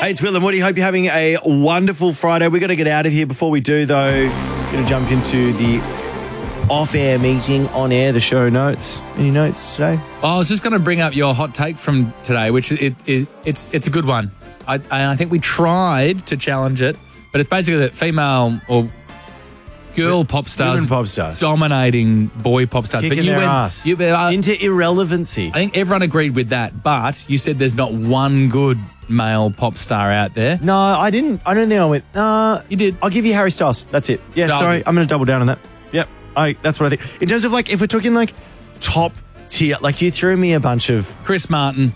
Hey, it's Will and Woody. Hope you're having a wonderful Friday. We've got to get out of here. Before we do, though, we're going to jump into the off-air meeting, on-air, the show notes. Any notes today? I was just going to bring up your hot take from today, which it's a good one. I think we tried to challenge it, but it's basically that female or girl pop stars, Women pop stars. dominating boy pop stars. Kicking but you their went ass. into irrelevancy. I think everyone agreed with that, but you said there's not one good male pop star out there. No, I didn't. I don't think I went, You did. I'll give you Harry Styles. That's it. Yeah, Stylesy. sorry. I'm going to double down on that. Yep. That's what I think. In terms of, like, if we're talking, like, top tier, like, you threw me a bunch of... Chris Martin.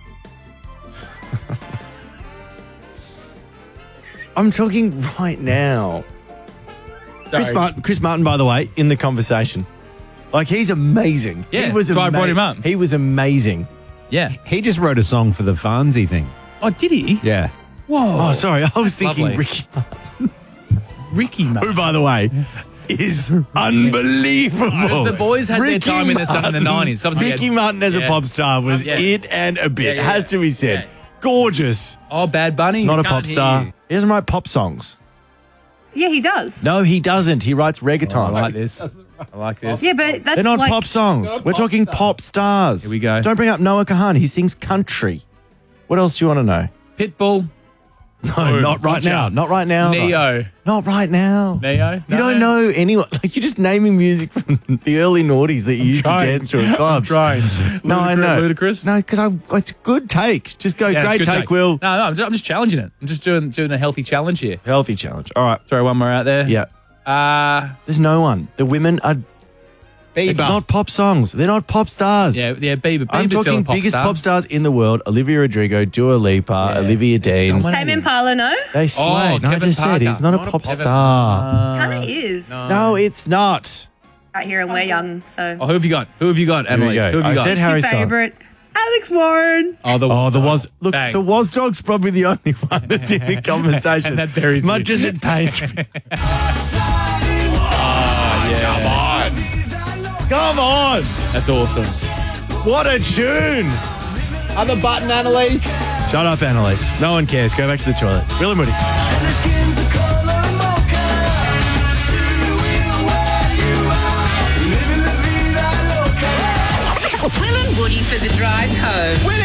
I'm talking right now. Chris Martin, by the way, in the conversation. Like, he's amazing. Yeah, he was that's why I brought him up. He was amazing. Yeah. He just wrote a song for the Farnsey thing. Oh, did he? Yeah. Whoa. Oh, sorry. I was thinking Lovely. Ricky Martin. who, by the way, is unbelievable. Because the boys had their time in the sun in the 90s. Obviously, Ricky Martin as a Yeah. pop star was Yeah. it and a bit. Yeah. Has to be said. Yeah. Gorgeous. Oh, Bad Bunny. Not a Can't pop hear star. you. He doesn't write pop songs. Yeah, he does. No, he doesn't. He writes reggaeton. Oh, I like this. I like this. Yeah, but that's They're not like, pop songs. We're talking pop stars. Here we go. Don't bring up Noah Kahan. He sings country. What else do you want to know? Pitbull. No, not right gotcha. now. Not right now. Neo. Not right now. Neo? You don't know anyone. Like, you're just naming music from the early noughties that you used to dance to at clubs. No, I know. Ludacris? No, because it's a good take. Just go, Yeah, it's great a good take, Will. No, I'm just challenging it. I'm just doing a healthy challenge here. Healthy challenge. All right. Throw one more out there. Yeah. There's no one. The women are... Bieber. It's not pop songs. They're not pop stars. Yeah, Bieber. I'm Bieber's still talking a pop biggest star. pop stars in the world. Olivia Rodrigo, Dua Lipa, Olivia Dean. Dominating. Tame Impala, no? They slay. No, I Kevin just said Parker. he's not a pop star. Kind of is. No, it's not. Right here, and we're young, so. Oh, who have you got? Who have you got, Here we Annalise? go. Who have you I got? said Harry Your Styles. favorite, Alex Warren. Oh, the Look, Bang. the Was Dog's probably the only one that's in the conversation. And that buries Much you. as it pains me. Come on! That's awesome. What a tune! Other button, Annalise. Shut up, Annalise. No one cares. Go back to the toilet. Will and Woody. Will and Woody for the drive home.